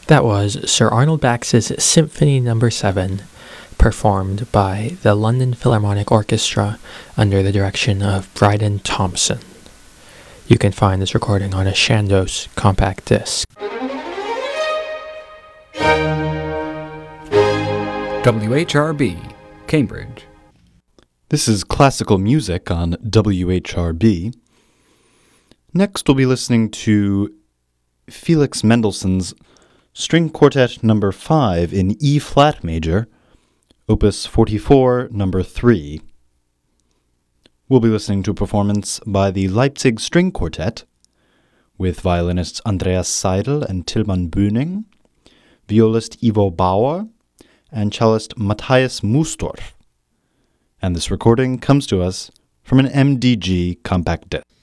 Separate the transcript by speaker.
Speaker 1: That was Sir Arnold Bax's Symphony No. 7, performed by the London Philharmonic Orchestra under the direction of Bryden Thompson. You can find this recording on a Chandos compact disc.
Speaker 2: WHRB, Cambridge.
Speaker 3: This is classical music on WHRB. Next, we'll be listening to Felix Mendelssohn's String Quartet No. 5 in E-flat major, Opus 44, No. 3. We'll be listening to a performance by the Leipzig String Quartet with violinists Andreas Seidel and Tilman Böning, violist Ivo Bauer, and cellist Matthias Mustorf. And this recording comes to us from an MDG compact disc.